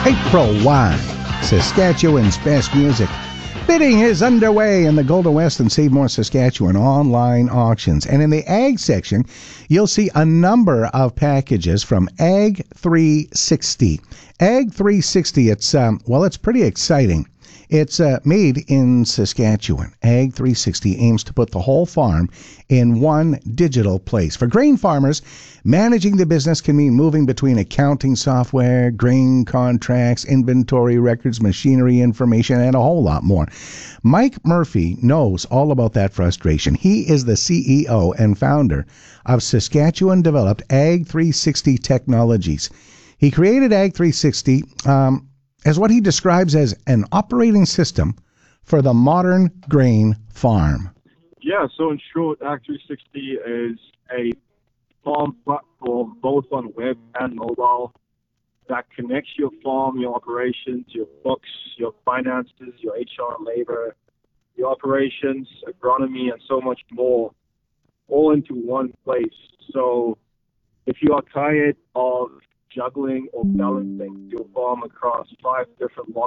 April 1, Saskatchewan's best music. Bidding is underway in the Golden West and Save More Saskatchewan online auctions. And in the Ag section, you'll see a number of packages from Ag 360. Ag 360, it's pretty exciting. It's made in Saskatchewan. Ag 360 aims to put the whole farm in one digital place. For grain farmers, managing the business can mean moving between accounting software, grain contracts, inventory records, machinery information, and a whole lot more. Mike Murphy knows all about that frustration. He is the CEO and founder of Saskatchewan-developed Ag 360 Technologies. He created Ag 360 as what he describes as an operating system for the modern grain farm. Yeah, so in short, Ag 360 is a farm platform, both on web and mobile, that connects your farm, your operations, your books, your finances, your HR and labor, your operations, agronomy, and so much more, all into one place. So if you are tired of juggling or balancing your farm across 5 different